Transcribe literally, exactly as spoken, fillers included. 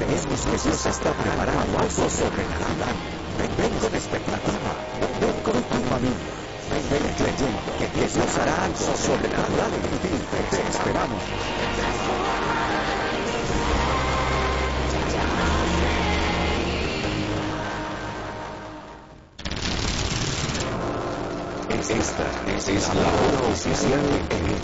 creemos que Dios está preparando algo sobrenatural. Ven, ven con expectativa, ven con tu familia, ven, ven creyendo que Dios hará algo sobrenatural en ti. Te esperamos. Esta es la hora oficial en